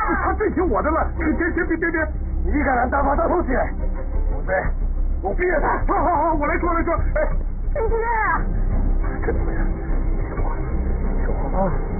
他最听我的了。别， 你敢让大把刀头起来？不对，我逼着他。 好，我来说。哎， 陈先生， 陈主任，听我啊。